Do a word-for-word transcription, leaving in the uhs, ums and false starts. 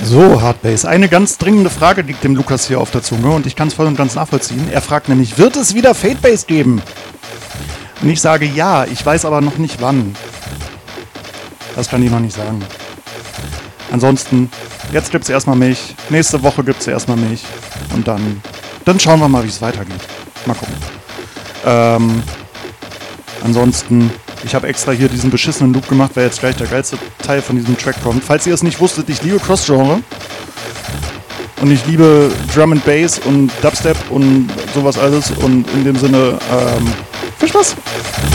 So, Hardbase. Eine ganz dringende Frage liegt dem Lukas hier auf der Zunge und ich kann es voll und ganz nachvollziehen. Er fragt nämlich, wird es wieder Fadebase geben? Und ich sage ja, ich weiß aber noch nicht wann. Das kann ich noch nicht sagen. Ansonsten, jetzt gibt es erstmal Milch, nächste Woche gibt es erstmal Milch und dann, dann schauen wir mal, wie es weitergeht. Mal gucken. Ähm, ansonsten, ich habe extra hier diesen beschissenen Loop gemacht, weil jetzt gleich der geilste Teil von diesem Track kommt. Falls ihr es nicht wusstet, ich liebe Cross-Genre und ich liebe Drum and Bass und Dubstep und sowas alles und in dem Sinne, ähm, viel Spaß!